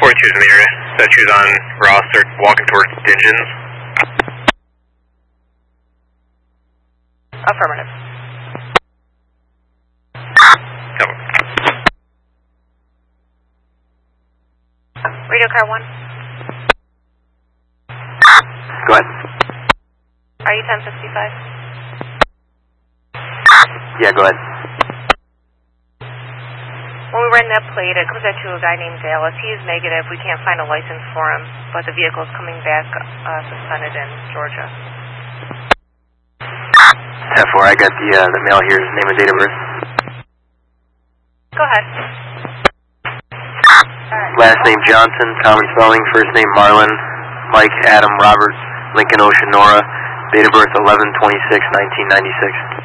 42's in the area. Said she was on Ross. They're walking towards Dingens. Affirmative. Cover. Radio car 1. Go ahead. Are you 1065? Yeah, go ahead. When we ran that plate, it comes out to a guy named Dallas. He is negative. We can't find a license for him, but the vehicle is coming back suspended in Georgia. 10-4, I got the mail here. His name and date of birth. Go ahead. Last name Johnson, common spelling. First name Marlin, Mike, Adam, Robert, Lincoln, Ocean, Nora. Date of birth 11/26/1996.